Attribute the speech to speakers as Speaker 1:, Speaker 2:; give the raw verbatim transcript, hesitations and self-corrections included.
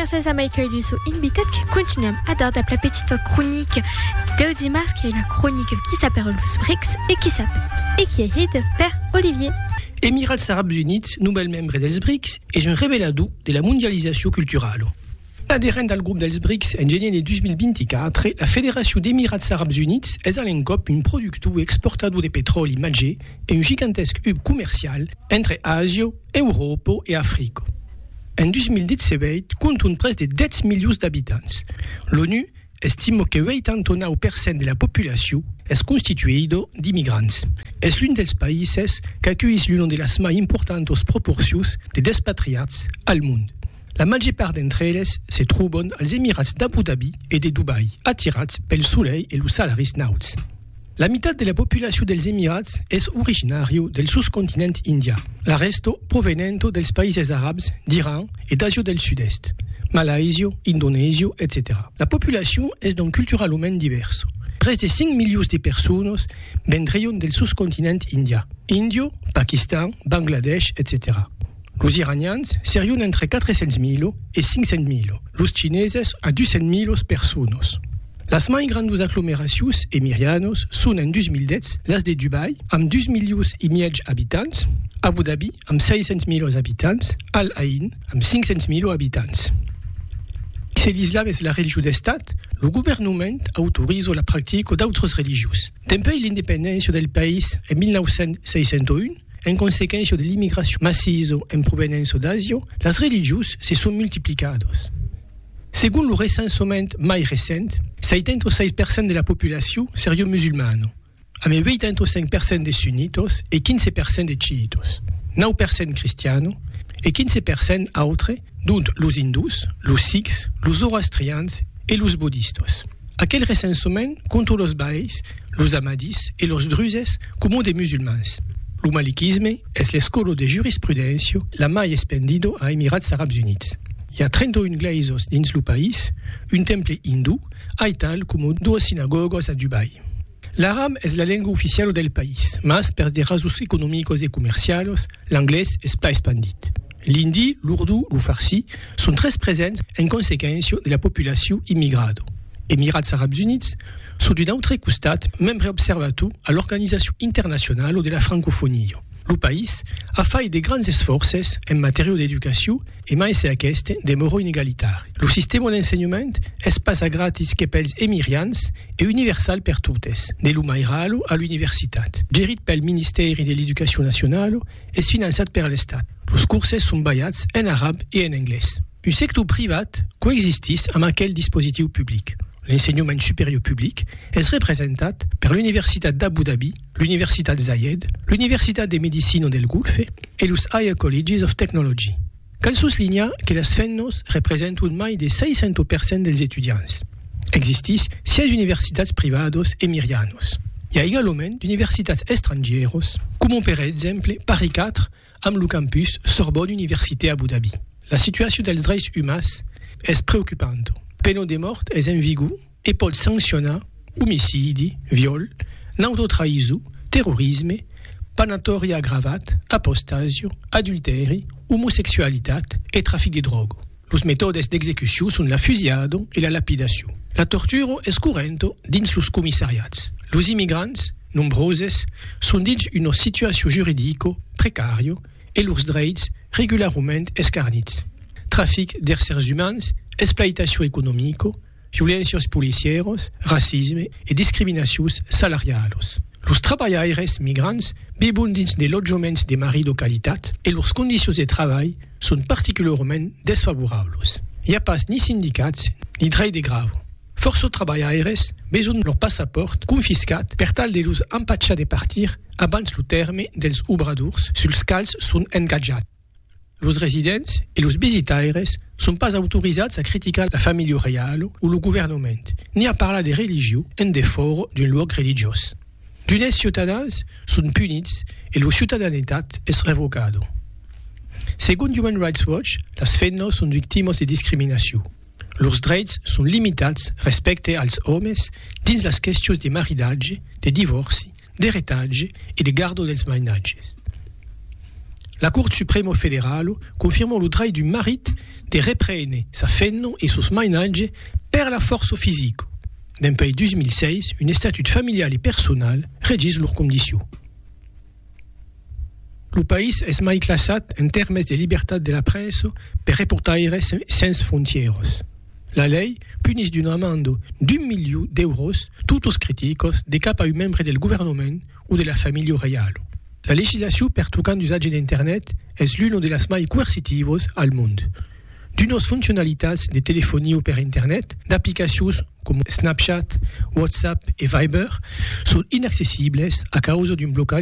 Speaker 1: Graças a Michael Dussault invitat que continuăm a dar de la petite chronique de mars qui est la chronique qui s'appelle Los Bricks et qui s'appelle et qui est écrite par Olivier.
Speaker 2: Emirats Arabs Units, nouvel membre dels BRICS, és un revelador de la mundialització cultural. Adherent al grup dels BRICS en gener de dos mil vint-i-quatre, la Federació d'Emirats Arabs Units és a l'encop un productor i exportador de petroli major et un gigantesc hub comercial entre Àsia, Europa i Àfrica. En dos mil disset, compte un pres de dez milions d'habitants. L'ONU estima que vuitanta-nou per cent de la població és constituïda d'immigrants. És l'un dels països que acull l'una de les més importants proporcions de despatriats al món. La major part d'entre elles se troben als Emirats d'Abu Dhabi i de Dubai, attirats pel soleil i els salaris nauts. La meitat de la població dels Emirats és originària del subcontinent indià, la resta provenent dels països àrabs, d'Iran i d'Àsia del Sud-est, Malàisia, Indonèsia, et cetera. La població és donc culturalment diversa. Près de cinc milions de persones vendrien del subcontinent indià, Índia, Pakistan, Bangladesh, et cetera. Los iranians serien entre quatre-cents mil i cinc-cents mil, los xineses a dos-cents mil persones. Les més grandes aglomeracions emirianes són en dos mil deu les de Dubai, amb dos milions i mig habitants, Abu Dhabi, amb sis-cents mil habitants, Al Ain, amb cinc-cents mil habitants. Si l'islam és la religió d'estat, el governament autoritza la pràctica d'altres religions. Després l'independència del país en mil nou-cents seixanta-u, en conseqüència de l'immigració massiva en provenència d'Àsia, les religions se són multiplicades. Segons el recensament més recent, setanta-sis per cent de la població seria musulmana, amb vuitanta-cinc per cent de sunnites i quinze per cent de xiites, nou per cent cristians i quinze per cent altres, dont els hindús, els sikhs, els zoroastrians i els budistes. Aquell recensament compta els baïs, els ahmadis i els druses com des musulmans. El maliquisme és l'escola de jurisprudència la més expandida a Emirats Arabs Units. Hi ha trenta-un glesos dins el país, un temple hindú, i tal com dues sinagogues a Dubai. L'àrab és la llengua oficial del país, mas per de raons econòmiques i comercials, l'anglès és pla expandit. L'hindi, l'urdu i el farsi són tres presents en conseqüència de la població immigrada. Emirats Arabs Units són d'un altre costat membre observatiu a l'Organització Internacional de la Francofonia. El país ha fet de grans esforços en matèria d'educació i mai se aquest de moro inegalitari. El sistema d'ensenyament és pas gratis que pels emirians i universal per totes, de l'Umairalo a l'universitat. Gerit pel Ministeri de l'Educació Nacional, és finançat per l'Estat. Els cursos són ballats en àrab i en anglès. Un sector privat coexisteix amb aquell dispositiu públic. L'ensenyament superior public és representat per l'Universitat d'Abu Dhabi, l'Universitat Zayed, l'Universitat de Medicina del Golf i els Higher Colleges of Technology. Cal soulignar que les feines representen més de seixanta per cent dels estudiants. Existeix sis universitats privades emirianes. Hi ha également d'universitats estrangeres, com per exemple Paris quatre amb el campus Sorbonne Université Abu Dhabi. La situació dels drets humans és preocupant. Pena de mort és en vigor i pot sancionar homicidi, viol, autotraïció, terrorisme, panatori agravat, apostàsia, adulteri, homosexualitat i tràfic de droga. Els mètodes d'execució són la fusillada i la lapidació. La tortura és corrent dins els comissariats. Els immigrants, nombrosos, són dins una situació jurídica precària i els drets regularment escarnits. Tràfic d'éssers humans, exploitació econòmica, violències policières, racisme i discriminacions salarials. Els treballadors migrants viuen dins de lotjaments de màrida qualitat i les condicions de treball són particularment desfavorables. Hi ha pas ni sindicats ni dret de grau. Força treballadors veuen leur passaport confiscat per tal de los empatxar de partir abans el terme dels obradors sus quals són engatjats. Els residents i els visitaires són pas autoritzats a criticar la família real o el governament, ni a parlar de religió en defort d'un lloc religiós. D'unes ciutadans són punits i la ciutadanitat és revocada. Segons Human Rights Watch, les feines són víctimes de discriminació. Els drets són limitats respecte als homes dins les qüestions de maridatge, de divorci, d'heretatge i de guarda dels mainatges. La Corte Suprema Federale confirmò le droit du mari di reprendere sa femme e sus mainaggi per la forza fisica. Nel pays duemilasei, un statut familiale e personale regis leurs conditions. Le pays est mai classat en termes de libertà de la presse per reportaire sans frontières. La lei punis d'une amende d'un million d'euros tous os critiques de cap a un membre del gouvernement ou de la famille royale. La legislació per tocar l'usatge d'Internet és l'una de les mai coercitives al món. D'unes funcionalitats de telefonia per Internet, d'aplicacions com Snapchat, WhatsApp e Viber, són inaccessibles a causa d'un blocatge